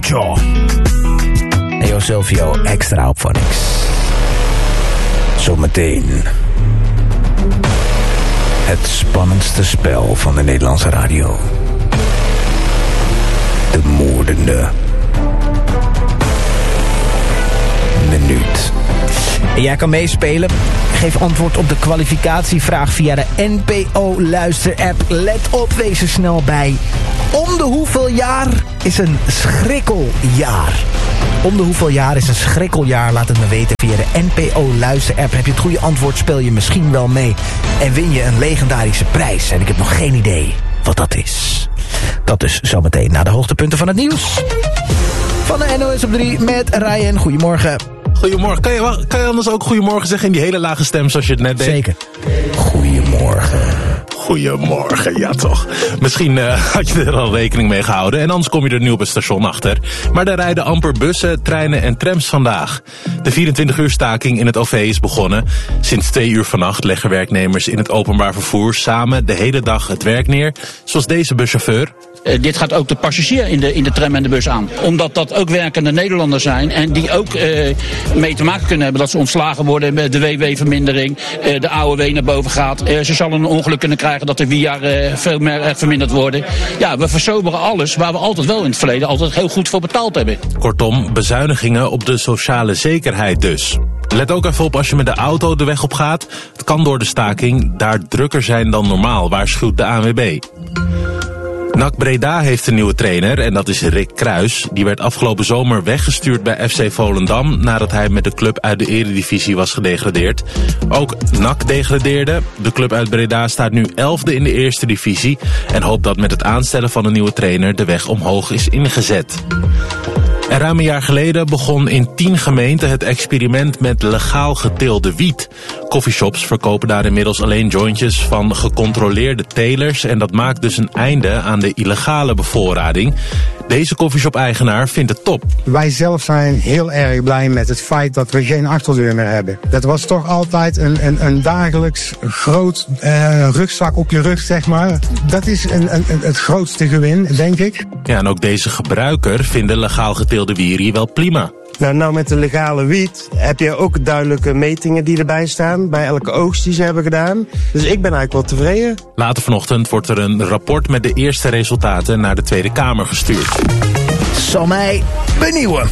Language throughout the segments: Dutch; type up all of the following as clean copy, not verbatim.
Joh. Neo Silvio, extra op voor niks. Zometeen. Het spannendste spel van de Nederlandse radio. De moordende minuut. En jij kan meespelen. Geef antwoord op de kwalificatievraag via de NPO-luisterapp. Let op, wees er snel bij. Om de hoeveel jaar is een schrikkeljaar? Om de hoeveel jaar is een schrikkeljaar? Laat het me weten via de NPO-luisterapp. Heb je het goede antwoord, speel je misschien wel mee. En win je een legendarische prijs. En ik heb nog geen idee wat dat is. Dat dus zometeen na de hoogtepunten van het nieuws. Van de NOS op 3 met Ryan. Goedemorgen. Goedemorgen. Kan je anders ook goedemorgen zeggen in die hele lage stem zoals je het net deed? Zeker. Goedemorgen. Goedemorgen, ja toch. Misschien had je er al rekening mee gehouden en anders kom je er nu op het station achter. Maar er rijden amper bussen, treinen en trams vandaag. De 24-uur staking in het OV is begonnen. Sinds 2 uur vannacht leggen werknemers in het openbaar vervoer samen de hele dag het werk neer. Zoals deze buschauffeur. Dit gaat ook de passagier in de tram en de bus aan. Omdat dat ook werkende Nederlanders zijn en die ook mee te maken kunnen hebben dat ze ontslagen worden met de WW-vermindering, de AOW naar boven gaat. Ze zullen een ongeluk kunnen krijgen dat de WIA veel meer verminderd worden. Ja, we versoberen alles waar we altijd wel in het verleden altijd heel goed voor betaald hebben. Kortom, bezuinigingen op de sociale zekerheid dus. Let ook even op als je met de auto de weg op gaat. Het kan door de staking daar drukker zijn dan normaal, waarschuwt de ANWB. NAC Breda heeft een nieuwe trainer en dat is Rick Kruis. Die werd afgelopen zomer weggestuurd bij FC Volendam nadat hij met de club uit de eredivisie was gedegradeerd. Ook NAC degradeerde. De club uit Breda staat nu 11e in de eerste divisie en hoopt dat met het aanstellen van een nieuwe trainer de weg omhoog is ingezet. En ruim een jaar geleden begon in 10 gemeenten het experiment met legaal geteelde wiet. Coffeeshops verkopen daar inmiddels alleen jointjes van gecontroleerde telers en dat maakt dus een einde aan de illegale bevoorrading. Deze coffeeshop-eigenaar vindt het top. Wij zelf zijn heel erg blij met het feit dat we geen achterdeur meer hebben. Dat was toch altijd een dagelijks groot rugzak op je rug, zeg maar. Dat is het grootste gewin, denk ik. Ja, en ook deze gebruiker vinden legaal geteelde wierie wel prima. Nou, met de legale wiet heb je ook duidelijke metingen die erbij staan. Bij elke oogst die ze hebben gedaan. Dus ik ben eigenlijk wel tevreden. Later vanochtend wordt er een rapport met de eerste resultaten naar de Tweede Kamer gestuurd. Zal mij benieuwen.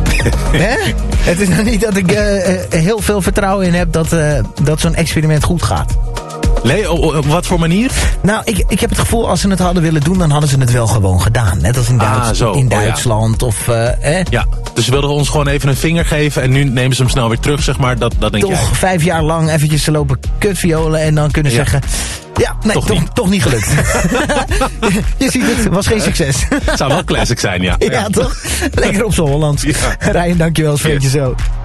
Het is nog niet dat ik heel veel vertrouwen in heb dat zo'n experiment goed gaat. Nee, op wat voor manier? Nou, ik heb het gevoel, als ze het hadden willen doen, dan hadden ze het wel gewoon gedaan. Net als in Duitsland. Ja. Of, Ja, dus ze wilden ons gewoon even een vinger geven en nu nemen ze hem snel weer terug, zeg maar. Dat denk jij. Toch 5 jaar lang eventjes lopen kutviolen en dan kunnen zeggen... Ja, nee, toch niet gelukt. Je ziet het was geen succes. Het zou wel classic zijn, ja. Ja, toch? Lekker op z'n Hollands. Ja. Ryan, dankjewel. Spreek je zo.